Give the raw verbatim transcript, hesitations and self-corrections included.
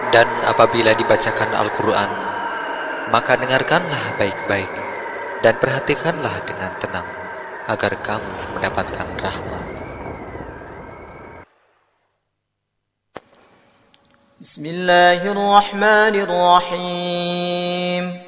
Dan apabila dibacakan Al-Quran, maka dengarkanlah baik-baik dan perhatikanlah dengan tenang, agar kamu mendapatkan rahmat. Bismillahirrahmanirrahim.